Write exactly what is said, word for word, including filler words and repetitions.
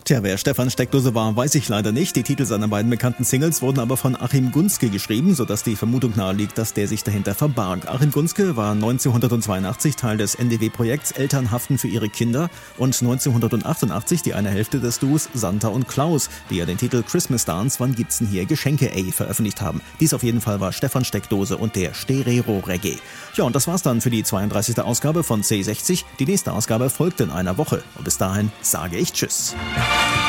Tja, wer Stefan Steckdose war, weiß ich leider nicht. Die Titel seiner beiden bekannten Singles wurden aber von Achim Gunzke geschrieben, sodass die Vermutung naheliegt, dass der sich dahinter verbarg. Achim Gunzke war neunzehnhundertzweiundachtzig Teil des N D W-Projekts Eltern haften für ihre Kinder und neunzehnhundertachtundachtzig die eine Hälfte des Duos Santa und Klaus, die ja den Titel Christmas Dance, wann gibt's denn hier Geschenke, ey, veröffentlicht haben. Dies auf jeden Fall war Stefan Steckdose und der Stereo Reggae. Ja, und das war's dann für die zweiunddreißigste Ausgabe von C sechzig. Die nächste Ausgabe folgt in einer Woche. Und bis dahin sage ich Tschüss.